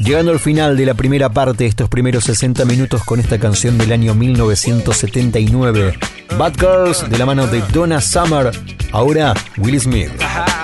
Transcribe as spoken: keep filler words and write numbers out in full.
Llegando al final de la primera parte de estos primeros sesenta minutos con esta canción del año mil novecientos setenta y nueve. Bad Girls de la mano de Donna Summer. Ahora Will Smith.